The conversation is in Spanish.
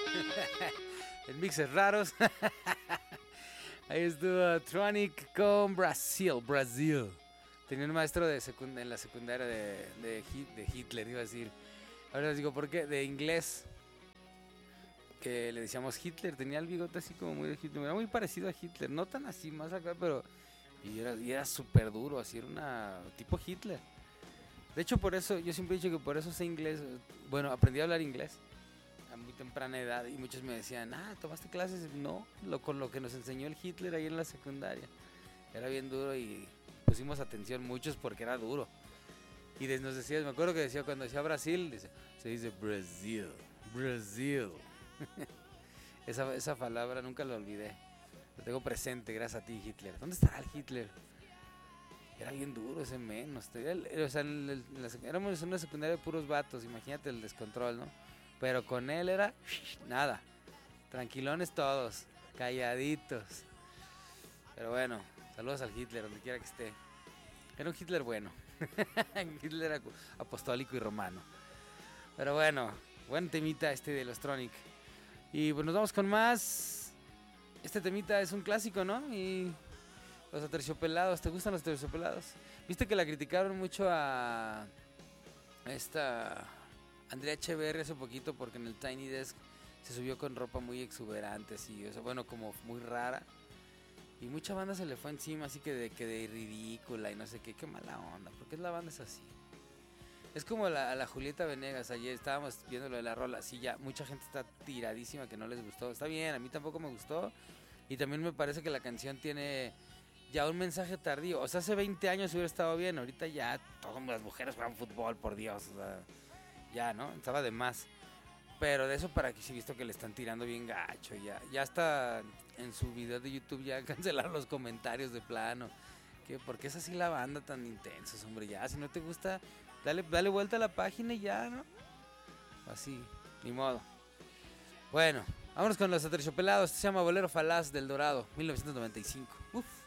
En mixes raros. Ahí estuvo Tronic con Brasil. Tenía un maestro en la secundaria de Hitler, iba a decir. Ahora les digo, ¿por qué? De inglés. Que le decíamos Hitler. Tenía el bigote así como muy de Hitler. Era muy parecido a Hitler. No tan así, más acá, pero... Y era súper duro, así era una... tipo Hitler. De hecho, por eso, yo siempre he dicho que por eso sé inglés. Bueno, aprendí a hablar inglés a muy temprana edad y muchos me decían, ¿tomaste clases? No, con lo que nos enseñó el Hitler ahí en la secundaria. Era bien duro y pusimos atención muchos porque era duro. Y nos decía, me acuerdo que decía, cuando decía Brasil, se dice Brasil. esa palabra nunca la olvidé. Lo tengo presente gracias a ti, Hitler. ¿Dónde estará el Hitler? Era bien duro ese men. O sea, éramos en una secundaria de puros vatos. Imagínate el descontrol, ¿no? Pero con él era nada. Tranquilones todos. Calladitos. Pero bueno, saludos al Hitler, donde quiera que esté. Era un Hitler bueno. Hitler apostólico y romano. Pero bueno, buen temita este de los Tronic. Y pues nos vamos con más. Este temita es un clásico, ¿no? Y los Aterciopelados, ¿te gustan los Aterciopelados? Viste que la criticaron mucho a esta Andrea Echeverri hace poquito porque en el Tiny Desk se subió con ropa muy exuberante, así, o sea, bueno, como muy rara. Y mucha banda se le fue encima, así que de ridícula y no sé qué mala onda. ¿Por qué la banda es así? Es como a la Julieta Venegas, ayer estábamos viendo lo de la rola, sí, ya mucha gente está tiradísima que no les gustó. Está bien, a mí tampoco me gustó. Y también me parece que la canción tiene ya un mensaje tardío. O sea, hace 20 años hubiera estado bien, ahorita ya todas las mujeres juegan fútbol, por Dios. O sea, ya, ¿no? Estaba de más. Pero de eso para que sí he visto que le están tirando bien gacho. Ya está en su video de YouTube ya cancelaron los comentarios de plano. ¿Por qué es así la banda tan intensos, hombre? Ya, si no te gusta, dale vuelta a la página y ya, ¿no? Así, ni modo. Bueno, vámonos con los Aterciopelados. Este se llama Bolero Falaz del Dorado, 1995. Uf.